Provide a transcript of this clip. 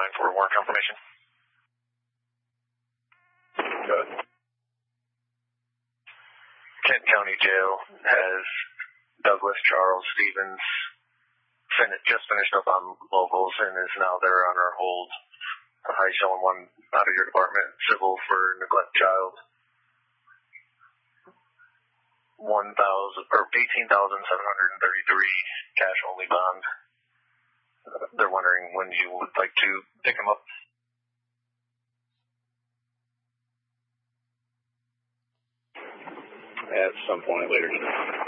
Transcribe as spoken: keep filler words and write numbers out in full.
line for warrant confirmation. Good. Kent County Jail has Douglas Charles Stevens fin- just finished up on locals and is now there on our hold. High showing one out of your department, civil for neglect child. One thousand or eighteen thousand seven hundred and thirty-three cash only bond. Uh, they're wondering when you would like to pick them up. At some point later today.